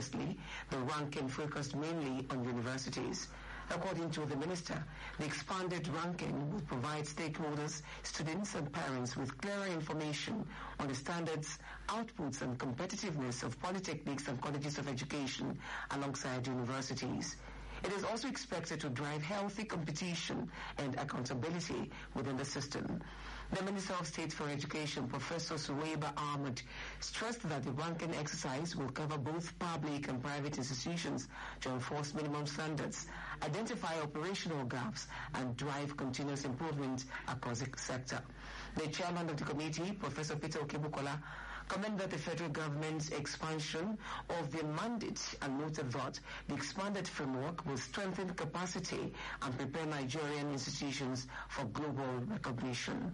Previously, the ranking focused mainly on universities. According to the minister, the expanded ranking will provide stakeholders, students and parents with clearer information on the standards, outputs and competitiveness of polytechnics and colleges of education alongside universities. It is also expected to drive healthy competition and accountability within the system. The Minister of State for Education, Professor Suwaiba Ahmed, stressed that the ranking exercise will cover both public and private institutions to enforce minimum standards, identify operational gaps, and drive continuous improvement across the sector. The chairman of the committee, Professor Peter Okebukola, commended the federal government's expansion of the mandate and noted that the expanded framework will strengthen capacity and prepare Nigerian institutions for global recognition.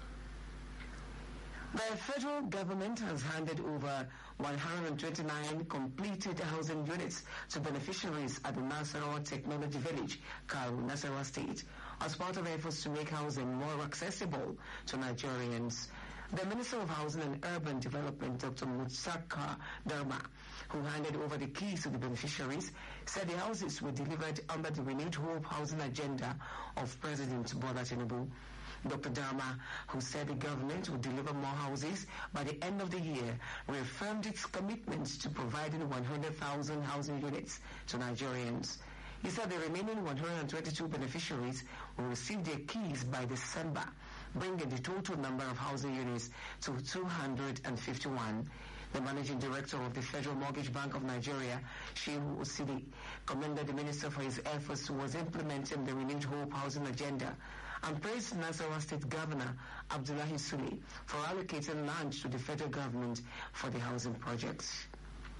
The federal government has handed over 129 completed housing units to beneficiaries at the Nasarawa Technology Village, Karu, Nasarawa State, as part of efforts to make housing more accessible to Nigerians. The Minister of Housing and Urban Development, Dr. Mutsaka Dharma, who handed over the keys to the beneficiaries, said the houses were delivered under the Renewed Hope Housing Agenda of President Bola Tinubu. Dr. Dharma, who said the government would deliver more houses by the end of the year, reaffirmed its commitment to providing 100,000 housing units to Nigerians. He said the remaining 122 beneficiaries will receive their keys by December, bringing the total number of housing units to 251. The managing director of the Federal Mortgage Bank of Nigeria, Shehu Osidi, commended the minister for his efforts towards implementing the Renewed Hope Housing Agenda and praised Nasarawa State Governor Abdullahi Sule for allocating land to the federal government for the housing projects.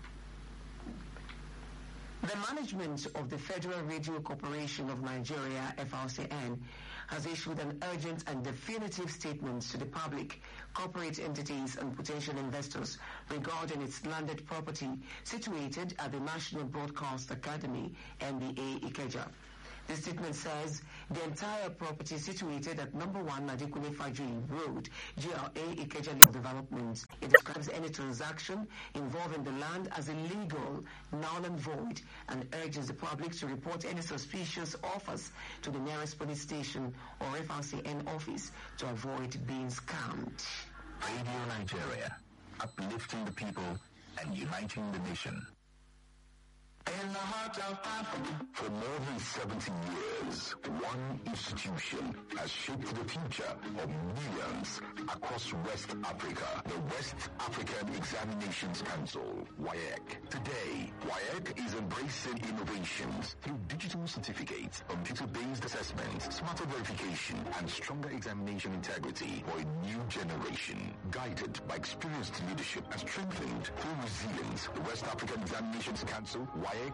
The management of the Federal Radio Corporation of Nigeria, FRCN, has issued an urgent and definitive statement to the public, corporate entities and potential investors regarding its landed property situated at the National Broadcast Academy, NBA Ikeja. The statement says the entire property situated at number 1 Nadikune Fajri Road, GRA Ikeja Development. It describes any transaction involving the land as illegal, null and void, and urges the public to report any suspicious offers to the nearest police station or FRCN office to avoid being scammed. Radio Nigeria, uplifting the people and uniting the nation. In the heart of Africa. For more than 70 years, one institution has shaped the future of millions across West Africa, the West African Examinations Council, WAEC. Today, WAEC is embracing innovations through digital certificates, computer-based assessments, smarter verification, and stronger examination integrity for a new generation. Guided by experienced leadership and strengthened through resilience, the West African Examinations Council, WAEC,